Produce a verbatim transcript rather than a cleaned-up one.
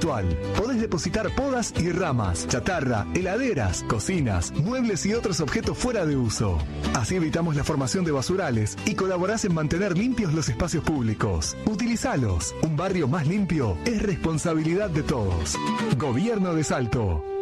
virtual. Podés depositar podas y ramas, chatarra, heladeras, cocinas, muebles y otros objetos fuera de uso. Así evitamos la formación de basurales y colaborás en mantener limpios los espacios públicos. Utilizalos. Un barrio más limpio es responsabilidad de todos. Gobierno de Salto.